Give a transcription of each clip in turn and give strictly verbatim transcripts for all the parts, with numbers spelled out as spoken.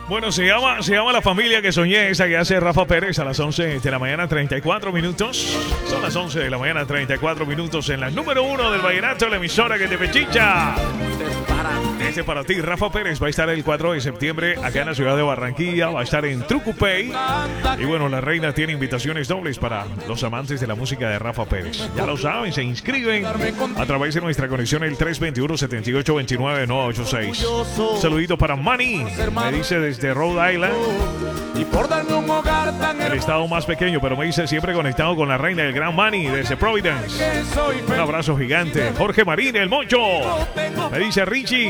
Bueno, se llama, se llama La Familia que Soñé, esa que hace Rafa Pérez a las once de la mañana, treinta y cuatro minutos. Son las once de la mañana, treinta y cuatro minutos en la número uno del vallenato, la emisora que te pechicha. Este para ti, Rafa Pérez va a estar el cuatro de septiembre acá en la ciudad de Barranquilla, va a estar en Trucupey. Y bueno, la reina tiene invitaciones dobles para los amantes de la música de Rafa Pérez. Ya lo saben, se inscriben a través de nuestra conexión el tres dos uno, siete ocho dos nueve, nueve ocho seis. Saludito para Manny, me dice desde Rhode Island, el estado más pequeño, pero me dice siempre conectado con la reina, el gran Manny desde Providence. Un abrazo gigante. Jorge Marín, el Moncho, me dice Richie,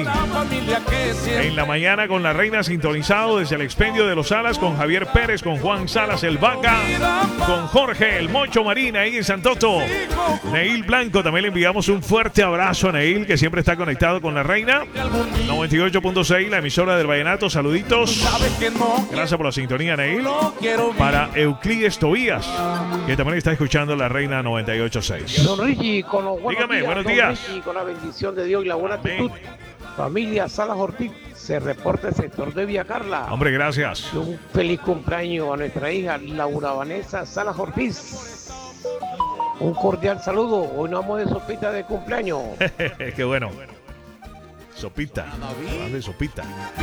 en la mañana con la reina sintonizado desde el expendio de los Salas con Javier Pérez, con Juan Salas el Vaca, con Jorge el Moncho Marín ahí en Santoto. Neil Blanco, también le enviamos un fuerte abrazo a Neil, que siempre está conectado con la reina. noventa y ocho punto seis, la emisora del vallenato. Saluditos. Gracias por la sintonía, Neil. Para Euclides Tobías, que también está escuchando la reina noventa y ocho punto seis. Don Richie, con los buenos Dígame, días, buenos don días. Richie, con la bendición de Dios y la buena actitud. Familia Salas Ortiz, se reporta el sector de Villa Carla. Hombre, gracias. Un feliz cumpleaños a nuestra hija Laura Vanessa Salas Ortiz. Un cordial saludo. Hoy nos vamos de sopita de cumpleaños. Qué bueno. Sopita. Hablando de sopita.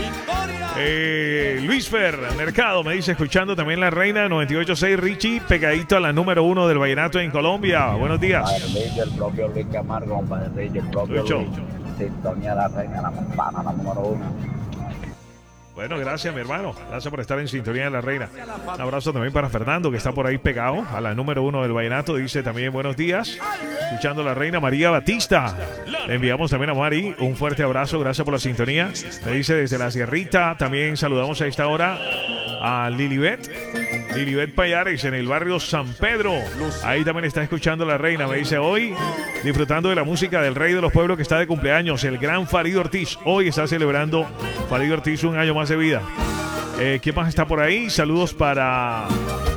Eh, Luis Fer Mercado me dice, escuchando también la reina noventa y ocho punto seis, Richie, pegadito a la número uno del vallenato en Colombia. Buenos días. Padre Richie, el propio Luis Camargo, Padre Richie, el propio Lucho. Luis. Sintonía la reina, la campana, la número uno. Bueno, gracias, mi hermano. Gracias por estar en sintonía de la reina. Un abrazo también para Fernando, que está por ahí pegado a la número uno del vallenato. Dice también buenos días. Escuchando a la reina María Batista. Le enviamos también a Mari un fuerte abrazo. Gracias por la sintonía. Me dice desde la Sierrita. También saludamos a esta hora a Lilibet. Lilibet Payares en el barrio San Pedro. Ahí también está escuchando la reina. Me dice hoy disfrutando de la música del rey de los pueblos que está de cumpleaños, el gran Farid Ortiz. Hoy está celebrando Farid Ortiz un año más de vida. Eh, ¿Quién más está por ahí? Saludos para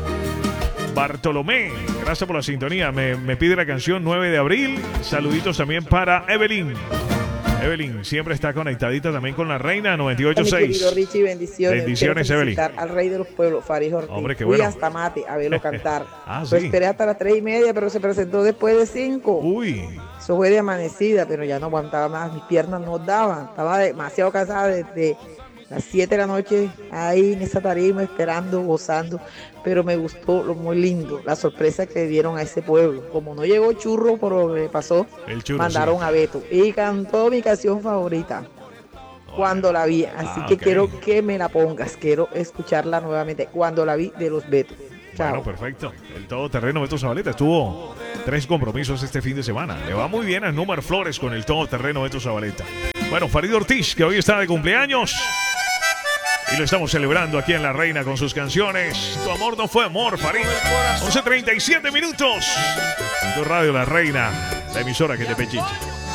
Bartolomé. Gracias por la sintonía. Me, me pide la canción nueve de abril. Saluditos también para Evelyn. Evelyn siempre está conectadita también con la reina noventa y ocho punto seis. Querido Richie, bendiciones. Bendiciones, Quiero Evelyn. felicitar al rey de los pueblos, Farid Ortiz. Hombre, qué Fui bueno. hasta Mate a verlo cantar. Ah, Lo sí. esperé hasta las tres y media, pero se presentó después de cinco. Uy. Eso fue de amanecida, pero ya no aguantaba más. Mis piernas no daban. Estaba demasiado cansada desde las siete de la noche ahí en esa tarima esperando, gozando. Pero me gustó lo muy lindo, la sorpresa que dieron a ese pueblo. Como no llegó Churro por lo que pasó, El Churro, mandaron sí. a Beto y cantó mi canción favorita cuando la vi. Así Ah, que ok. quiero que me la pongas, quiero escucharla nuevamente cuando la vi de los Betos. Chao. Bueno, perfecto. El todoterreno Beto Zabaleta estuvo tres compromisos este fin de semana. Le va muy bien a Número Flores con el todoterreno Beto Zabaleta. Bueno, Farid Ortiz, que hoy está de cumpleaños. Y lo estamos celebrando aquí en La Reina con sus canciones. Tu amor no fue amor, Farid. once treinta y siete minutos. Tu radio La Reina, la emisora que te pechicha.